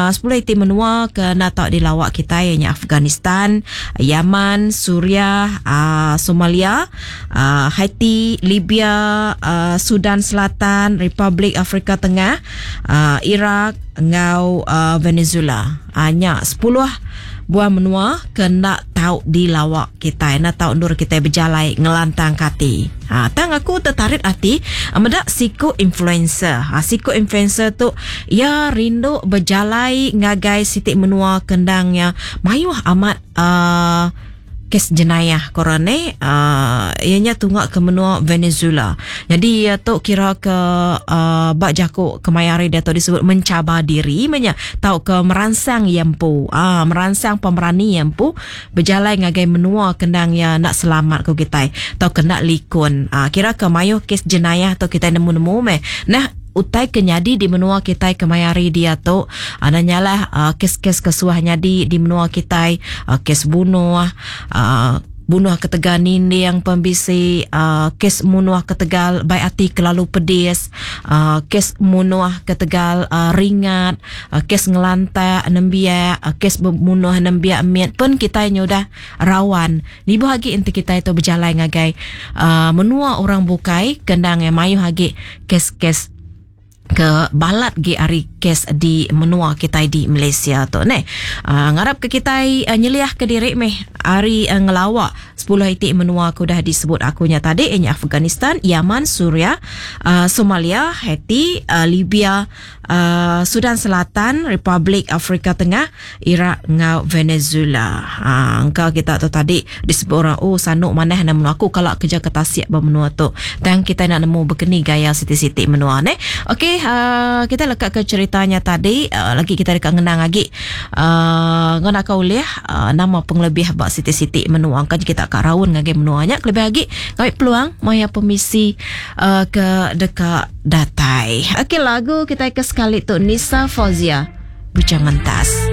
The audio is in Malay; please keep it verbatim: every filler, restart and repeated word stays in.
sepuluh iti menua ke natak di lawak kita ianya Afghanistan, Yaman, Suriah, uh, Somalia, uh, Haiti, Libya, uh, Sudan Selatan, Republik Afrika Tengah, uh, Iraq, ngau uh, Venezuela. Hanya sepuluh buah menua kena tahu di lawak kita, nak tahu nur kita berjalai ngelantang kati. Ha, tang aku tertarik hati medak psiko influencer. Ha, psiko influencer tu ya rindu berjalai ngagai sitik menua kendangnya mayuh amat uh, kes jenayah korane uh, ianya tunggak ke menua Venezuela. Jadi ya tu kira ke uh, bak jaku kemayari dia tu disebut mencabar diri menya tahu ke merangsang yampu ah merangsang pemerani yampu berjalan ngagai menua kendang ya nak selamat ko kita tahu kena likun ah kira ke mayo kes jenayah tu kita nemu-nemu meh nah utai kenyadi di menua kita kemayari dia tu adanya lah uh, kes-kes kesuahnya di di menua kita uh, kes bunuh uh, bunuh keteganin yang pembisi uh, kes munuh ketegal baik hati kelalu pedis uh, kes munuh ketegal uh, ringat uh, kes ngelantai nembia uh, kes munuh nembia miat pun kita nyudah rawan ni bahagi inti kita itu berjalan ngagai uh, menua orang bukai kendang yang mayu hagi kes-kes ke balat ge ari kes di menua kita di Malaysia tu ne uh, ngarap ke kita uh, nyeliah ke diri meh ari uh, ngelawak sepuluh iti menua aku dah disebut akunya tadi ianya Afghanistan, Yaman, Suriah, uh, Somalia, Haiti, uh, Libya, uh, Sudan Selatan, Republik Afrika Tengah, Iraq ngau Venezuela. Ha engkau kita tu tadi disebut orang oh sanuk manah nak menua aku kalau kerja ketasiak bermenua tu. Dan kita nak nemu berkeni gaya siti-siti menua ne. Okey, uh, kita lekat ke ceritanya tadi uh, lagi kita dekat ngenang lagi. Uh, ngana kau lihat uh, nama penglebih bak siti-siti menua kan kita kat raun ngage menuanya lebih lagi kami peluang maya pemisi uh, ke dekat datai. Okey lagu kita ke sekali tu Nisa Fauzia Bujangan Tas.